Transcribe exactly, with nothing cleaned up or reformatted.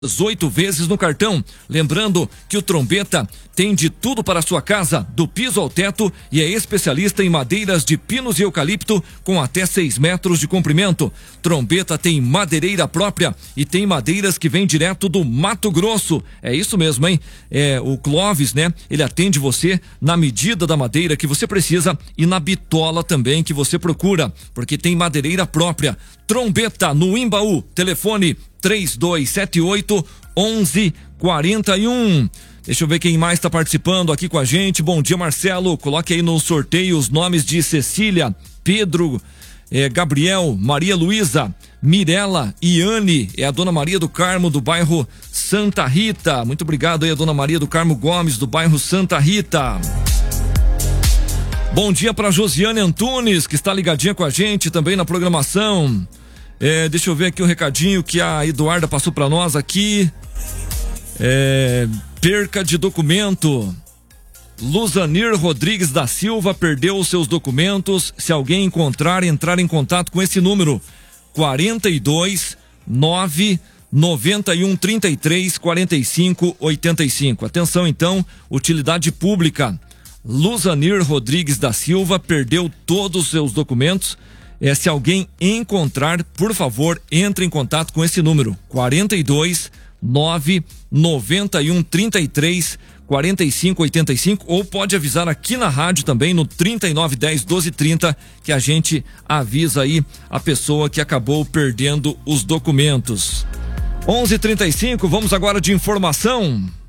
oito vezes no cartão. Lembrando que o Trombeta tem de tudo para a sua casa, do piso ao teto, e é especialista em madeiras de pinos e eucalipto com até seis metros de comprimento. Trombeta tem madeireira própria e tem madeiras que vêm direto do Mato Grosso. É isso mesmo, hein? É, o Clóvis, né? Ele atende você na medida da madeira que você precisa e na bitola também que você procura, porque tem madeireira própria. Trombeta no Imbaú, telefone três dois sete oito, onze quarenta e um. Deixa eu ver quem mais está participando aqui com a gente. Bom dia, Marcelo. Coloque aí no sorteio os nomes de Cecília, Pedro, eh, Gabriel, Maria Luísa, Mirela, Iane, é a Dona Maria do Carmo do bairro Santa Rita. Muito obrigado aí a Dona Maria do Carmo Gomes do bairro Santa Rita. Bom dia para Josiane Antunes, que está ligadinha com a gente também na programação. É, deixa eu ver aqui o recadinho que a Eduarda passou para nós aqui. É, perca de documento. Luzanir Rodrigues da Silva perdeu os seus documentos. Se alguém encontrar, entrar em contato com esse número: quarenta e dois, nove, noventa e um, trinta e três, quarenta e cinco, oitenta e cinco. Atenção então, utilidade pública. Luzanir Rodrigues da Silva perdeu todos os seus documentos. É, se alguém encontrar, por favor, entre em contato com esse número: quarenta e dois, nove, noventa e um, trinta e três, quarenta e cinco, oitenta e cinco, ou pode avisar aqui na rádio também no trinta e nove, dez, doze, trinta, que a gente avisa aí a pessoa que acabou perdendo os documentos. onze e trinta e cinco, vamos agora de informação.